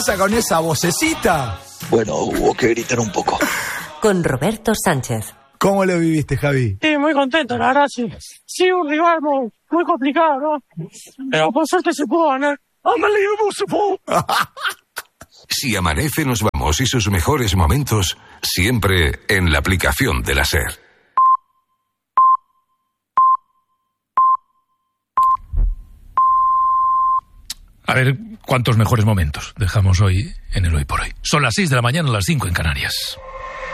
con esa vocecita? Bueno, hubo que gritar un poco. Con Roberto Sánchez. ¿Cómo lo viviste, Javi? Sí, muy contento, la verdad, sí. Sí, un rival muy complicado, ¿no? Pero por suerte se pudo ganar. Unbelievable support. Si amanece, nos vamos y sus mejores momentos siempre en la aplicación de la SER. A ver cuántos mejores momentos dejamos hoy en el Hoy por Hoy. Son las 6 de la mañana, las 5 en Canarias.